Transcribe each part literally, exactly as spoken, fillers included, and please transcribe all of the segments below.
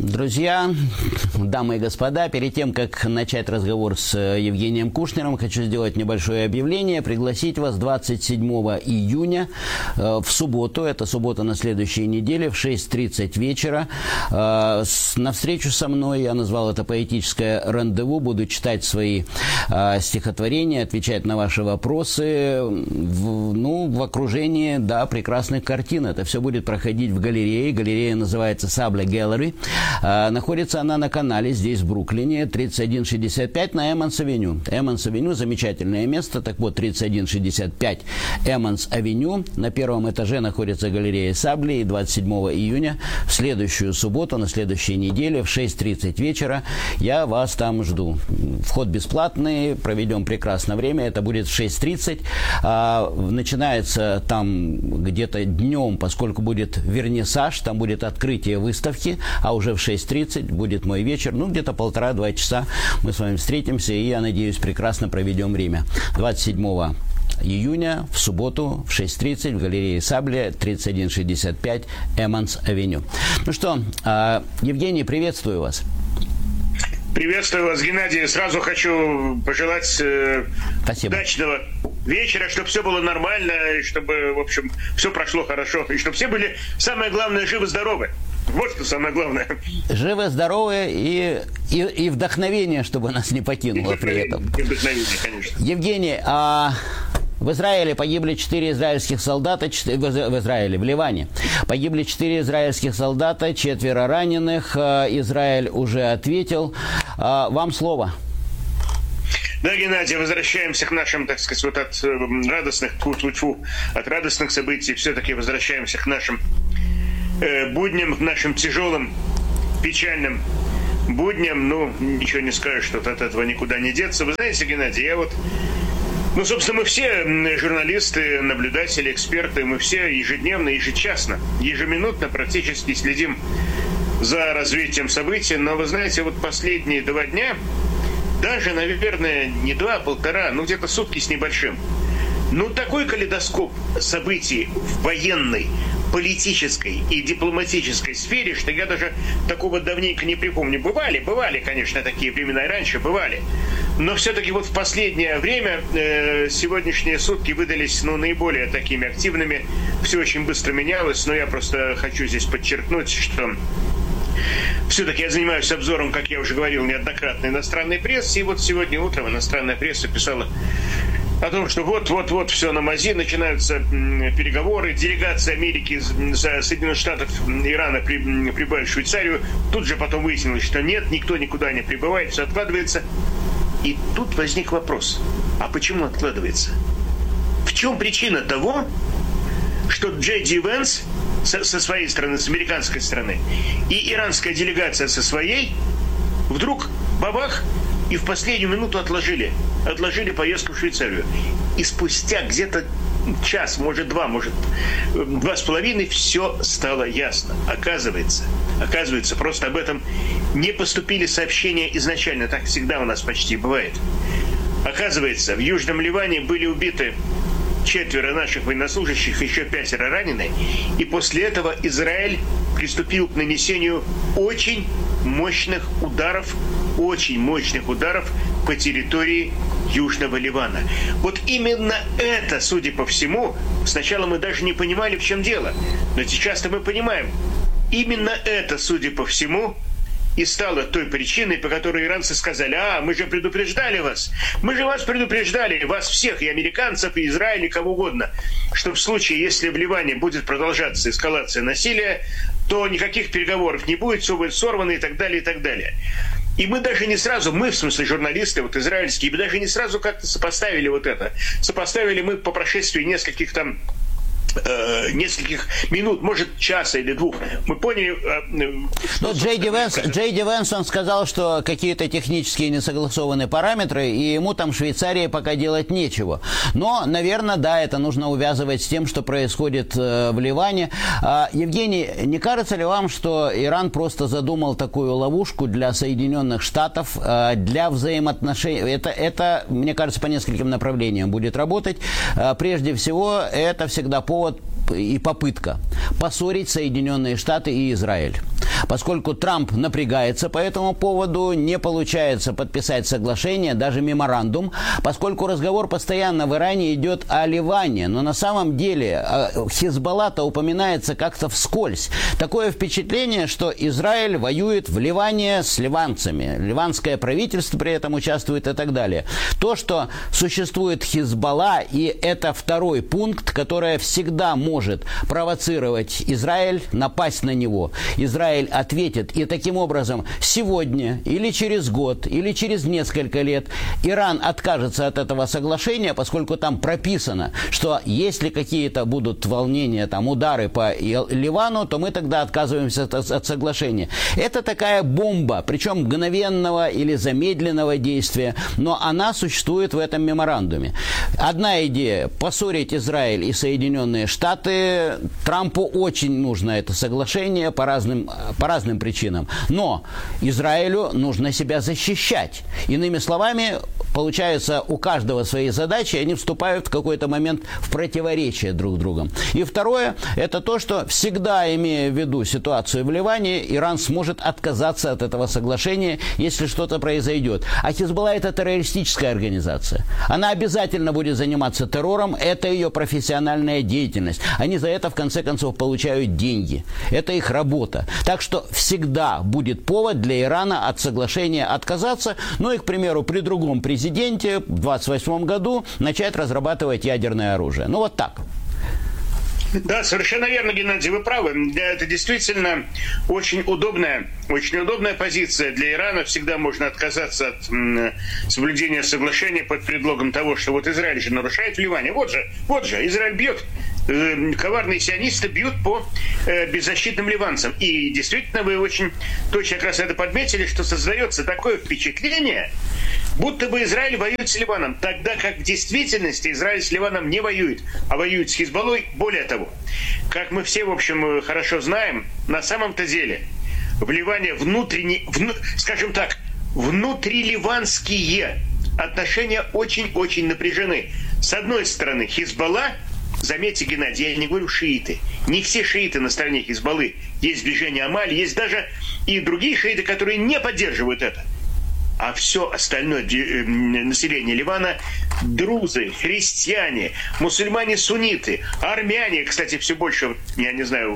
Друзья, дамы и господа, перед тем, как начать разговор с Евгением Кушнером, хочу сделать небольшое объявление, пригласить вас двадцать седьмого июня в субботу, это суббота на следующей неделе, в шесть тридцать вечера, на встречу со мной. Я назвал это «Поэтическое рандеву», буду читать свои стихотворения, отвечать на ваши вопросы, в, ну, в окружении, да, прекрасных картин. Это все будет проходить в галерее, галерея называется «Сабля Gallery». Находится она на канале здесь, в Бруклине, тридцать один шестьдесят пять на Эммонс-авеню. Эммонс-авеню – замечательное место. Так вот, тридцать один шестьдесят пять Эммонс-авеню. На первом этаже находится галерея Сабли. И двадцать седьмого июня, в следующую субботу, на следующей неделе, в шесть тридцать вечера, я вас там жду. Вход бесплатный, проведем прекрасное время. Это будет в шесть тридцать. А, начинается там где-то днем, поскольку будет вернисаж, там будет открытие выставки, а уже в шесть тридцать будет мой вечер. Ну, где-то полтора-два часа мы с вами встретимся, и, я надеюсь, прекрасно проведем время. двадцать седьмого июня, в субботу, в шесть тридцать, в галерее Сабля, тридцать один шестьдесят пять Эммонс-авеню. Ну что, Евгений, приветствую вас. Приветствую вас, Геннадий. Сразу хочу пожелать э, удачного вечера, чтобы все было нормально, и чтобы, в общем, все прошло хорошо, и чтобы все были, самое главное, живы-здоровы. Вот что самое главное. Живы, здоровы и, и, и вдохновение, чтобы нас не покинуло при этом. И вдохновение, конечно. Евгений, а... в Израиле погибли четыре израильских солдата, в Израиле, в Ливане, погибли четыре израильских солдата, четверо раненых. Израиль уже ответил. Вам слово. Да, Геннадий, возвращаемся к нашим, так сказать, вот от радостных, от радостных событий, все-таки возвращаемся к нашим э, будням, к нашим тяжелым, печальным будням. Ну, ничего не скажешь, что от этого никуда не деться. Вы знаете, Геннадий, я вот... Ну, собственно, мы все журналисты, наблюдатели, эксперты, мы все ежедневно, ежечасно, ежеминутно практически следим за развитием событий. Но, вы знаете, вот последние два дня, даже, наверное, не два, а полтора, ну, где-то сутки с небольшим, ну, такой калейдоскоп событий в военной, политической и дипломатической сфере, что я даже такого давненько не припомню. Бывали, бывали, конечно, такие времена и раньше, бывали. Но все-таки вот в последнее время э, сегодняшние сутки выдались, ну, наиболее такими активными. Все очень быстро менялось, но я просто хочу здесь подчеркнуть, что все-таки я занимаюсь обзором, как я уже говорил, неоднократно иностранной прессы. И вот сегодня утром иностранная пресса писала о том, что вот-вот-вот все на мази, начинаются переговоры, делегация Америки за Соединенных Штатов Ирана прибывает в Швейцарию. Тут же потом выяснилось, что нет, никто никуда не прибывает, все откладывается. И тут возник вопрос, а почему откладывается? В чем причина того, что Джей Ди Венс со, со своей стороны, с американской стороны, и иранская делегация со своей вдруг бабах и в последнюю минуту отложили, отложили поездку в Швейцарию. И спустя где-то час, может два, может два с половиной, все стало ясно. Оказывается, оказывается, просто об этом не поступили сообщения изначально. Так всегда у нас почти бывает. Оказывается, в Южном Ливане были убиты четверо наших военнослужащих, еще пятеро ранены. И после этого Израиль приступил к нанесению очень мощных ударов, очень мощных ударов по территории Южного Ливана. Вот именно это, судя по всему, сначала мы даже не понимали, в чем дело. Но сейчас-то мы понимаем. Именно это, судя по всему, и стало той причиной, по которой иранцы сказали: а, мы же предупреждали вас, мы же вас предупреждали, вас всех, и американцев, и Израиль, и кого угодно, что в случае, если в Ливане будет продолжаться эскалация насилия, то никаких переговоров не будет, все будет сорвано и так далее, и так далее. И мы даже не сразу, мы, в смысле журналисты, вот израильские, мы даже не сразу как-то сопоставили вот это. Сопоставили мы по прошествии нескольких там Э, нескольких минут, может, часа или двух. Мы поняли... Э, ну, Джей Ди Венс, Джей Ди Венс, он сказал, что какие-то технические несогласованные параметры, и ему там в Швейцарии пока делать нечего. Но, наверное, да, это нужно увязывать с тем, что происходит э, в Ливане. А, Евгений, не кажется ли вам, что Иран просто задумал такую ловушку для Соединенных Штатов, э, для взаимоотношений? Это, это, мне кажется, по нескольким направлениям будет работать. Э, прежде всего, это всегда повод и попытка поссорить Соединенные Штаты и Израиль. поскольку Трамп напрягается по этому поводу, не получается подписать соглашение, даже меморандум, поскольку разговор постоянно в Иране идет о Ливане, но на самом деле Хизбалла-то упоминается как-то вскользь. Такое впечатление, что Израиль воюет в Ливане с ливанцами, ливанское правительство при этом участвует и так далее. То, что существует Хизбалла, и это второй пункт, который всегда может провоцировать Израиль, напасть на него. Израиль ответит, и таким образом сегодня или через год, или через несколько лет Иран откажется от этого соглашения, поскольку там прописано, что если какие-то будут волнения, там удары по Ливану, то мы тогда отказываемся от, от соглашения. Это такая бомба, причем мгновенного или замедленного действия, но она существует в этом меморандуме. Одна идея – поссорить Израиль и Соединенные Штаты. Трампу очень нужно это соглашение по разным, по разным причинам. Но Израилю нужно себя защищать. Иными словами, получается, у каждого свои задачи, и они вступают в какой-то момент в противоречие друг с другом. И второе – это то, что всегда, имея в виду ситуацию в Ливане, Иран сможет отказаться от этого соглашения, если что-то произойдет. А Хизбалла – это террористическая организация. Она обязательно будет заниматься террором, это ее профессиональная деятельность. Они за это, в конце концов, получают деньги. Это их работа. Так что всегда будет повод для Ирана от соглашения отказаться, ну и, к примеру, при другом президенте в двадцать восьмом году начать разрабатывать ядерное оружие. Ну вот так. Да, совершенно верно, Геннадий, вы правы. Это действительно очень удобная, очень удобная позиция для Ирана. Всегда можно отказаться от м, соблюдения соглашения под предлогом того, что вот Израиль же нарушает в Ливане. Вот же, вот же, Израиль бьет. Э, коварные сионисты бьют по э, беззащитным ливанцам. И действительно, вы очень точно как раз это подметили, что создается такое впечатление, будто бы Израиль воюет с Ливаном, тогда как в действительности Израиль с Ливаном не воюет, а воюет с Хизбаллой. Более того, как мы все, в общем, хорошо знаем, на самом-то деле в Ливане внутренне, вну, скажем так, внутриливанские отношения очень-очень напряжены. С одной стороны, Хизбалла, заметьте, Геннадий, я не говорю шииты, не все шииты на стороне Хизбаллы. Есть движение Амаль, есть даже и другие шииты, которые не поддерживают это. А все остальное население Ливана – друзы, христиане, мусульмане-сунниты, армяне. Кстати, все больше, я не знаю,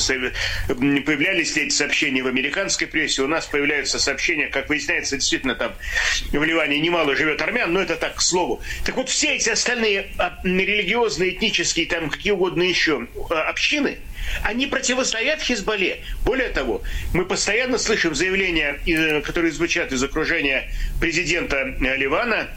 появлялись ли эти сообщения в американской прессе. У нас появляются сообщения, как выясняется, действительно там в Ливане немало живет армян, но это так, к слову. Так вот, все эти остальные религиозные, этнические, там какие угодно еще общины, они противостоят Хизбалле. Более того, мы постоянно слышим заявления, которые звучат из окружения президента Ливана,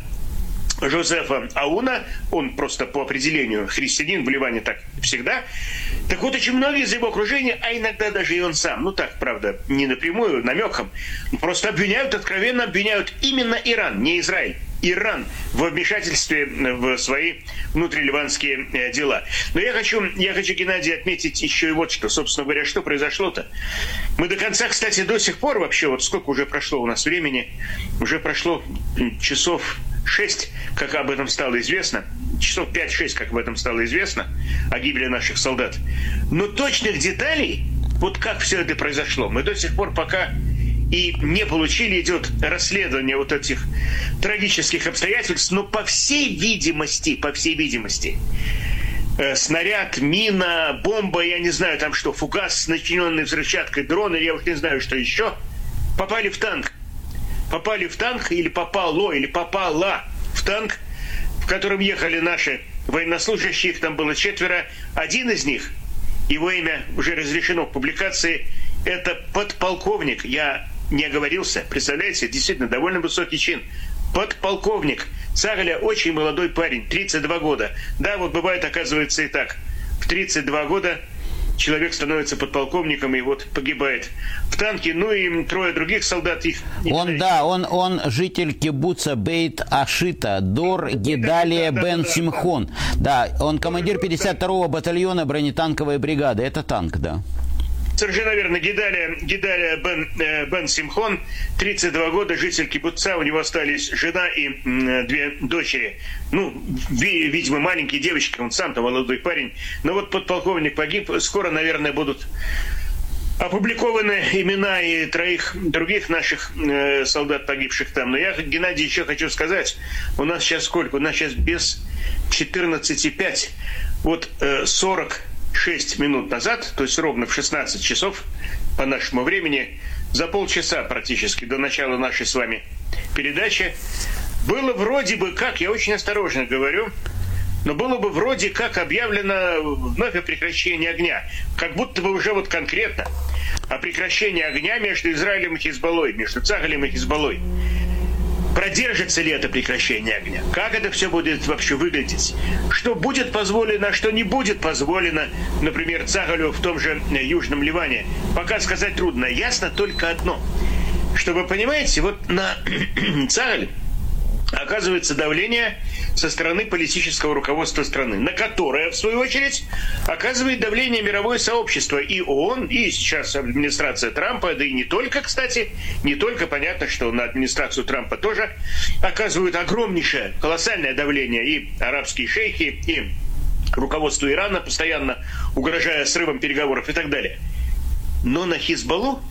Жозефа Ауна. Он просто по определению христианин, в Ливане так всегда. Так вот, очень многие из его окружения, а иногда даже и он сам, ну так, правда, не напрямую, намеком, просто обвиняют, откровенно обвиняют именно Иран, не Израиль. Иран в вмешательстве в свои внутриливанские дела. Но я хочу, я хочу, Геннадий, отметить еще и вот что. Собственно говоря, что произошло-то? Мы до конца, кстати, до сих пор вообще, вот сколько уже прошло у нас времени, уже прошло часов шесть, как об этом стало известно, часов пять-шесть, как об этом стало известно, о гибели наших солдат. Но точных деталей, вот как все это произошло, мы до сих пор пока и не получили. Идет расследование вот этих трагических обстоятельств, но по всей видимости, по всей видимости, э, снаряд, мина, бомба, я не знаю там что, фугас, начиненный взрывчаткой, дрон, я уж не знаю что еще, попали в танк. Попали в танк, или попало, или попала в танк, в котором ехали наши военнослужащие, их там было четверо. Один из них, его имя уже разрешено в публикации, это подполковник, я не оговорился, представляете, действительно довольно высокий чин. Подполковник Цагаля, очень молодой парень, тридцать два года. Да, вот бывает, оказывается, и так. В тридцать два года человек становится подполковником и вот погибает в танке. Ну и трое других солдат их... Он, да, он, он житель кибуца Бейт Ашита, Дор Гидалия да, да, Бен да, Симхон. Да, он командир пятьдесят второго батальона бронетанковой бригады. Это танк, да. Совершенно верно. Гидалия, Гидалия Бен, э, Бен Симхон, тридцать два года, житель кибуца. У него остались жена и э, две дочери. Ну, ви, видимо, маленькие девочки, он сам-то молодой парень. Но вот подполковник погиб. Скоро, наверное, будут опубликованы имена и троих других наших э, солдат, погибших там. Но я, Геннадий, еще хочу сказать, у нас сейчас сколько? У нас сейчас без четырнадцати пять. Вот э, сорок шесть минут назад, то есть ровно в шестнадцать часов по нашему времени, за полчаса практически до начала нашей с вами передачи, было вроде бы как, я очень осторожно говорю, но было бы вроде как объявлено вновь о прекращении огня. Как будто бы уже вот конкретно о прекращении огня между Израилем и Хизбаллой, между Цагалем и Хизбаллой. Продержится ли это прекращение огня? Как это все будет вообще выглядеть? Что будет позволено, что не будет позволено, например, Цагалю в том же Южном Ливане? Пока сказать трудно. Ясно только одно. Что вы понимаете, вот на Цагаль оказывается давление со стороны политического руководства страны, на которое, в свою очередь, оказывает давление мировое сообщество, и ООН, и сейчас администрация Трампа, да и не только, кстати, не только, понятно, что на администрацию Трампа тоже оказывают огромнейшее, колоссальное давление и арабские шейхи, и руководство Ирана, постоянно угрожая срывом переговоров и так далее. Но на Хизбаллу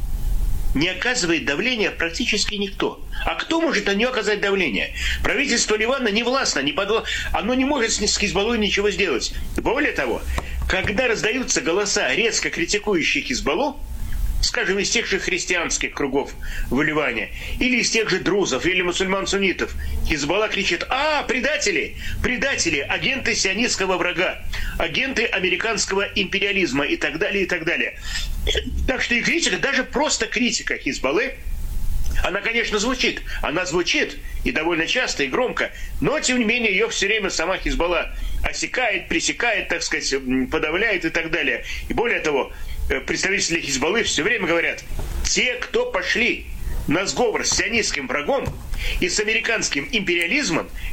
не оказывает давления практически никто. А кто может на нее оказать давление? Правительство Ливана не властно, не подла... оно не может с Хизбаллой ничего сделать. Более того, когда раздаются голоса, резко критикующие Хизбаллу, скажем, из тех же христианских кругов в Ливане, или из тех же друзов, или мусульман-суннитов, Хизбалла кричит: «А, предатели! Предатели! Агенты сионистского врага! Агенты американского империализма!» и так далее, и так далее. Так что и критика, даже просто критика Хизбаллы, она, конечно, звучит. Она звучит, и довольно часто, и громко, но, тем не менее, ее все время сама Хизбалла осекает, пресекает, так сказать, подавляет и так далее. И более того, представители Хизбаллы все время говорят: те, кто пошли на сговор с сионистским врагом и с американским империализмом,